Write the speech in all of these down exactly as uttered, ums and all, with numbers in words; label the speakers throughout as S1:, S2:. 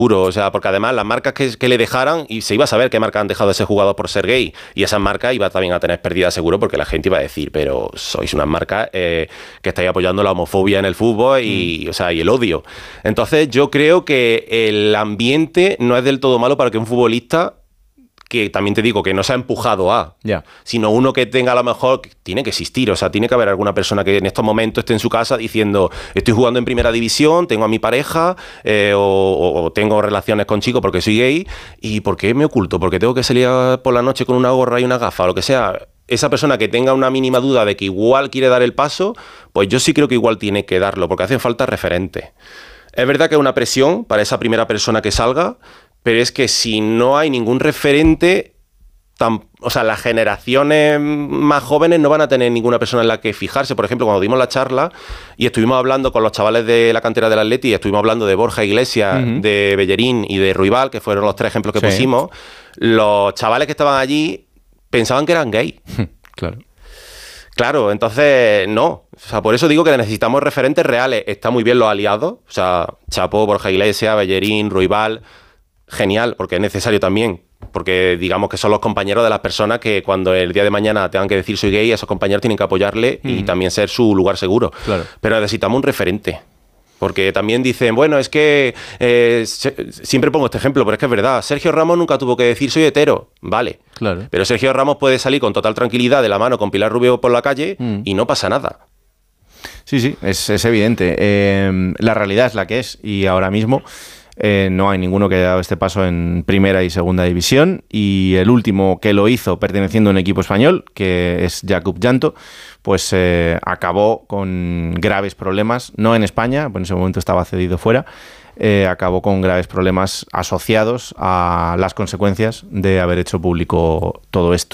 S1: O sea, porque además las marcas que, que le dejaran, y se iba a saber qué marca han dejado a ese jugador por ser gay, y esas marcas iba también a tener pérdidas seguro, porque la gente iba a decir, pero sois unas marcas eh, que estáis apoyando la homofobia en el fútbol y, mm. o sea, y el odio. Entonces yo creo que el ambiente no es del todo malo para que un futbolista, que también te digo que no se ha empujado a,
S2: yeah.
S1: sino uno que tenga a lo mejor, tiene que existir, o sea, tiene que haber alguna persona que en estos momentos esté en su casa diciendo, estoy jugando en primera división, tengo a mi pareja, eh, o, o tengo relaciones con chicos porque soy gay, ¿y por qué me oculto? Porque tengo que salir por la noche con una gorra y una gafa, o lo que sea. Esa persona que tenga una mínima duda de que igual quiere dar el paso, pues yo sí creo que igual tiene que darlo, porque hacen falta referentes. Es verdad que es una presión para esa primera persona que salga, pero es que si no hay ningún referente, tan, o sea, las generaciones más jóvenes no van a tener ninguna persona en la que fijarse. Por ejemplo, cuando dimos la charla y estuvimos hablando con los chavales de la cantera del Atleti, y estuvimos hablando de Borja Iglesias, uh-huh. de Bellerín y de Ruibal, que fueron los tres ejemplos que sí. pusimos, los chavales que estaban allí pensaban que eran gay.
S2: Claro.
S1: Claro, entonces no. O sea, por eso digo que necesitamos referentes reales. Está muy bien los aliados, o sea, Chapo, Borja Iglesias, Bellerín, Ruibal. Genial, porque es necesario también, porque digamos que son los compañeros de las personas que cuando el día de mañana tengan que decir soy gay, esos compañeros tienen que apoyarle mm. y también ser su lugar seguro.
S2: Claro.
S1: Pero necesitamos un referente, porque también dicen, bueno, es que eh, se, siempre pongo este ejemplo, pero es que es verdad, Sergio Ramos nunca tuvo que decir soy hetero, vale,
S2: claro.
S1: pero Sergio Ramos puede salir con total tranquilidad de la mano con Pilar Rubio por la calle mm. y no pasa nada.
S2: Sí, sí, es, es evidente. Eh, la realidad es la que es, y ahora mismo Eh, no hay ninguno que haya dado este paso en primera y segunda división, y el último que lo hizo perteneciendo a un equipo español, que es Jakub Llanto, pues eh, acabó con graves problemas, no en España, pues en ese momento estaba cedido fuera, eh, acabó con graves problemas asociados a las consecuencias de haber hecho público todo esto.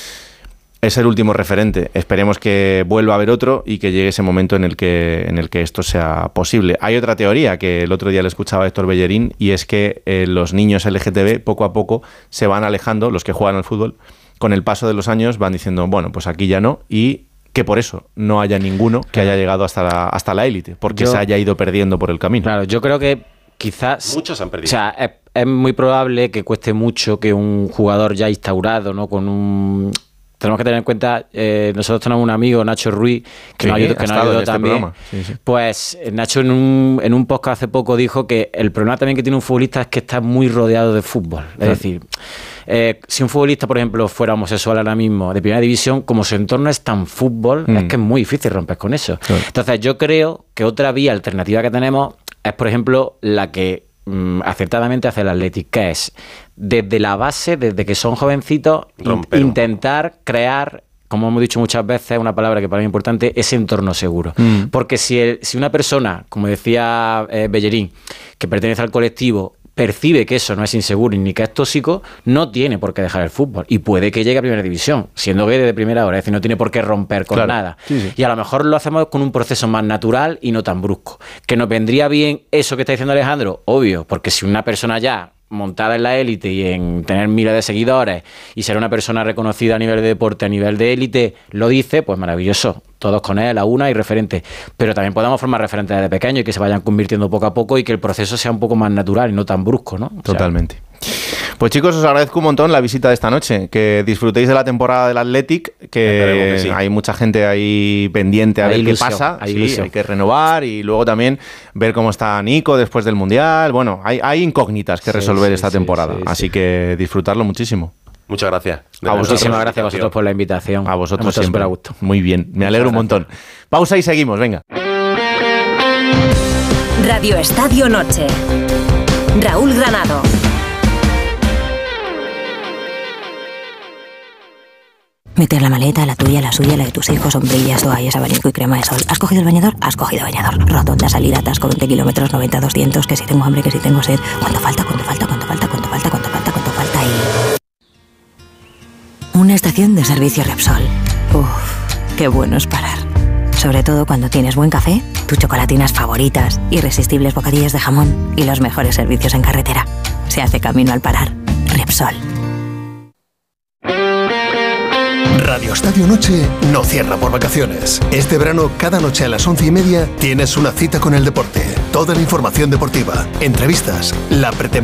S2: Es el último referente. Esperemos que vuelva a haber otro y que llegue ese momento en el que, en el que esto sea posible. Hay otra teoría que el otro día le escuchaba a Héctor Bellerín, y es que eh, los niños L G T B poco a poco se van alejando, los que juegan al fútbol, con el paso de los años van diciendo, bueno, pues aquí ya no, y que por eso no haya ninguno que haya llegado hasta la, hasta la élite, porque yo, se haya ido perdiendo por el camino.
S3: Claro, yo creo que quizás...
S1: Muchos han perdido.
S3: O sea, es, es muy probable que cueste mucho que un jugador ya instaurado, ¿no? Con un... Tenemos que tener en cuenta, eh, nosotros tenemos un amigo, Nacho Ruiz, que sí, nos ayudó, que nos ayudó también.
S2: Sí, sí.
S3: Pues Nacho en un, en un podcast hace poco dijo que el problema también que tiene un futbolista es que está muy rodeado de fútbol. Es claro. decir, eh, si un futbolista, por ejemplo, fuera homosexual ahora mismo de primera división, como su entorno es tan fútbol, mm. es que es muy difícil romper con eso. Claro. Entonces yo creo que otra vía alternativa que tenemos es, por ejemplo, la que mm, acertadamente hace el Athletic, que es desde la base, desde que son jovencitos, Romper. intentar crear, como hemos dicho muchas veces, una palabra que para mí es importante, ese entorno seguro. Mm. Porque si, el, si una persona, como decía eh, Bellerín, que pertenece al colectivo, percibe que eso no es inseguro ni que es tóxico, no tiene por qué dejar el fútbol. Y puede que llegue a primera división, siendo gay desde primera hora. Es decir, no tiene por qué romper con claro. nada. Sí, sí. Y a lo mejor lo hacemos con un proceso más natural y no tan brusco. ¿Que nos vendría bien eso que está diciendo Alejandro? Obvio, porque si una persona ya montada en la élite y en tener miles de seguidores y ser una persona reconocida a nivel de deporte, a nivel de élite, lo dice, pues maravilloso. Todos con él, a una y referente. Pero también podemos formar referentes desde pequeños y que se vayan convirtiendo poco a poco y que el proceso sea un poco más natural y no tan brusco, ¿no? O
S2: Totalmente. Sea, pues chicos, os agradezco un montón la visita de esta noche, que disfrutéis de la temporada del Athletic, que, que sí. hay mucha gente ahí pendiente a hay ver ilusión, qué pasa, hay, sí, hay que renovar y luego también ver cómo está Nico después del Mundial. Bueno, hay, hay incógnitas que sí, resolver sí, esta sí, temporada, sí, sí, así sí. que disfrutarlo muchísimo.
S1: Muchas gracias.
S3: A Muchísimas gracias a vosotros por la invitación.
S2: A vosotros
S3: siempre.
S2: Súper a gusto. Muy bien, me alegro un montón. Pausa y seguimos, venga.
S4: Radio Estadio Noche. Raúl Granado. Meter la maleta, la tuya, la suya, la de tus hijos, sombrillas, toallas, abanico y crema de sol. ¿Has cogido el bañador? Has cogido bañador. Rotonda, salida, atasco, veinte kilómetros, noventa, doscientos, que si tengo hambre, que si tengo sed. ¿Cuánto falta? ¿Cuánto falta? ¿Cuánto falta? ¿Cuánto falta? ¿Cuánto falta? ¿Cuánto falta? Y... una estación de servicio Repsol. Uff, qué bueno es parar. Sobre todo cuando tienes buen café, tus chocolatinas favoritas, irresistibles bocadillos de jamón y los mejores servicios en carretera. Se hace camino al parar. Repsol.
S5: Radio Estadio Noche no cierra por vacaciones. Este verano, cada noche a las once y media, tienes una cita con el deporte. Toda la información deportiva, entrevistas, la pretemporada